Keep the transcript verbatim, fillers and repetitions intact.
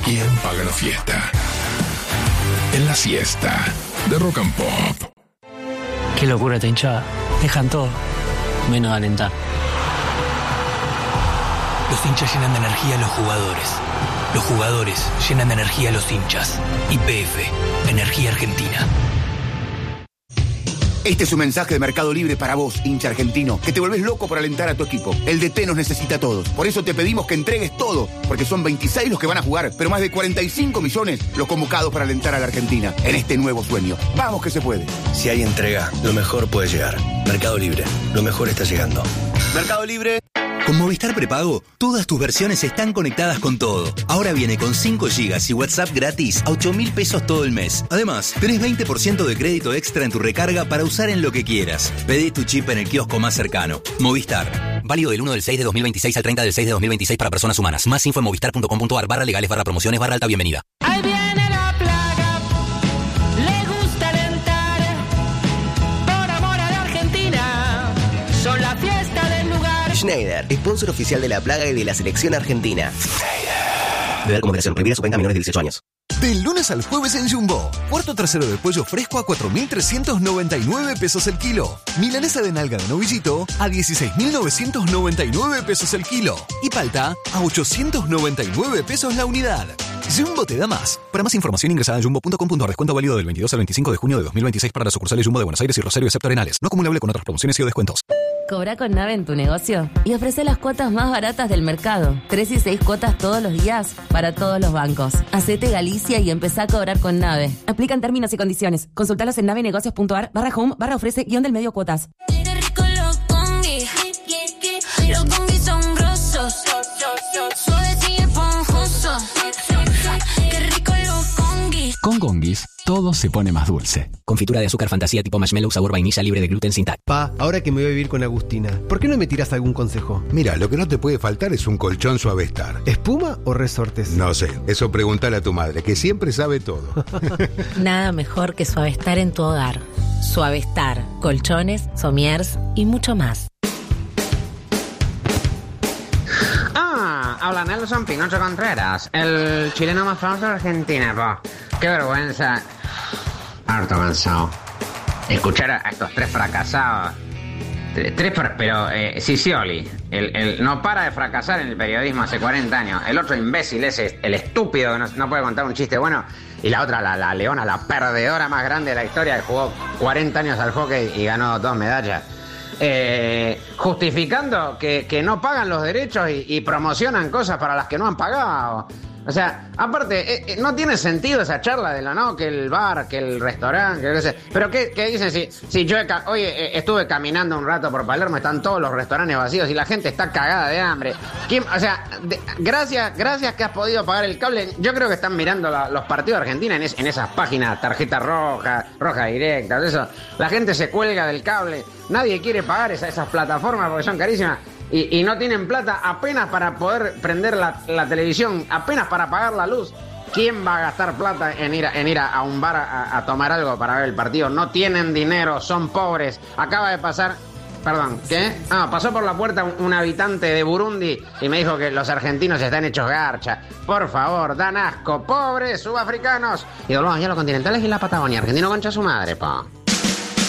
¿Quién paga la fiesta? En la siesta de Rock and Pop. Qué locura esta hinchada. Dejan todo, menos de alentar. Los hinchas llenan de energía a los jugadores. Los jugadores llenan de energía a los hinchas. Y P F, Energía Argentina. Este es un mensaje de Mercado Libre para vos, hincha argentino, que te volvés loco por alentar a tu equipo. El D T nos necesita a todos. Por eso te pedimos que entregues todo, porque son veintiséis los que van a jugar, pero más de cuarenta y cinco millones los convocados para alentar a la Argentina en este nuevo sueño. Vamos que se puede. Si hay entrega, lo mejor puede llegar. Mercado Libre, lo mejor está llegando. Mercado Libre. Con Movistar Prepago, todas tus versiones están conectadas con todo. Ahora viene con cinco gigas y WhatsApp gratis a ocho mil pesos todo el mes. Además, tenés veinte por ciento de crédito extra en tu recarga para usar en lo que quieras. Pedí tu chip en el kiosco más cercano. Movistar. Válido del uno del seis de dos mil veintiséis al treinta del seis de dos mil veintiséis para personas humanas. Más info en movistar punto com punto ar barra legales barra promociones barra alta bienvenida. Ahí viene la plaga, le gusta alentar, por amor a la Argentina, son la fiesta del lugar. Schneider, sponsor oficial de La Plaga y de la selección argentina. Beber con moderación, prohibida su venta a menores de dieciocho años. Del lunes al jueves en Jumbo. Cuarto trasero de pollo fresco a cuatro mil trescientos noventa y nueve pesos el kilo. Milanesa de nalga de novillito a dieciséis mil novecientos noventa y nueve pesos el kilo. Y palta a ochocientos noventa y nueve pesos la unidad. Jumbo te da más. Para más información ingresa a jumbo punto com punto ar. Descuento válido del veintidós al veinticinco de junio de dos mil veintiséis para las sucursales Jumbo de Buenos Aires y Rosario excepto Arenales. No acumulable con otras promociones y o descuentos. Cobra con Nave en tu negocio y ofrece las cuotas más baratas del mercado. Tres y seis cuotas todos los días para todos los bancos. Hacete Galicia y empezá a cobrar con Nave. Aplican términos y condiciones. Consultalos en navenegocios punto ar barra home barra ofrece guión del medio cuotas. Los congis, los congis son grosos, suaves y esponjosos. Qué rico los congis. Con Gongis, todo se pone más dulce. Confitura de azúcar fantasía tipo marshmallow sabor vainilla libre de gluten sin tac. Pa, ahora que me voy a vivir con Agustina, ¿por qué no me tiras algún consejo? Mira, lo que no te puede faltar es un colchón Suavestar. ¿Espuma o resortes? No sé, eso preguntale a tu madre, que siempre sabe todo. Nada mejor que Suavestar en tu hogar. Suavestar, colchones, somiers y mucho más. Ah, habla Nelson Pinocho Contreras, el chileno más famoso de Argentina, po. Qué vergüenza. Harto cansado. Escuchar a estos tres fracasados. Tres, pero eh, Scioli, el, el no para de fracasar en el periodismo hace cuarenta años. El otro imbécil ese, el estúpido que no, no puede contar un chiste bueno. Y la otra, la, la leona, la perdedora más grande de la historia, que jugó cuarenta años al hockey y ganó dos medallas. Eh, justificando que, que no pagan los derechos y, y promocionan cosas para las que no han pagado. O sea, aparte, eh, eh, no tiene sentido esa charla de la no, que el bar, que el restaurante, que no sé. Pero ¿qué, qué dicen? Si, si yo, he, oye, eh, estuve caminando un rato por Palermo, están todos los restaurantes vacíos y la gente está cagada de hambre. ¿Quién, o sea, de, gracias, gracias que has podido pagar el cable. Yo creo que están mirando la, los partidos de Argentina en, es, en esas páginas, tarjeta roja, roja directa, eso. La gente se cuelga del cable. Nadie quiere pagar esa, esas plataformas porque son carísimas. Y, y no tienen plata apenas para poder prender la, la televisión, apenas para pagar la luz. ¿Quién va a gastar plata en ir a, en ir a, a un bar a, a tomar algo para ver el partido? No tienen dinero, son pobres. Acaba de pasar... Perdón, ¿qué? Ah, pasó por la puerta un, un habitante de Burundi y me dijo que los argentinos están hechos garcha. Por favor, dan asco, pobres subafricanos. Y volvamos ya a los continentales y la Patagonia. Argentino concha su madre, pa.